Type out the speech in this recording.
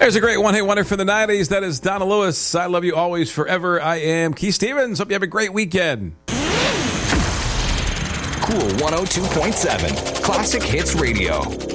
There's a great one-hit wonder from the 90s. That is Donna Lewis. I love you always, forever. I am Keith Stevens. Hope you have a great weekend. Cool 102.7 Classic Hits Radio.